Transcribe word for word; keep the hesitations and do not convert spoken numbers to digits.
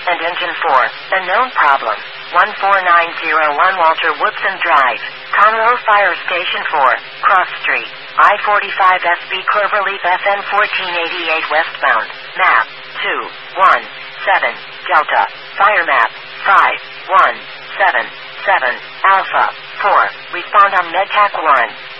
and engine four. Unknown problem. one four nine zero one Walter Woodson Drive, Conroe Fire Station four, Cross Street, I forty-five S B Cloverleaf F N fourteen eighty-eight westbound. Map two one seven Delta. Fire map five one seven seven Alpha four. Respond on MedTac Warren.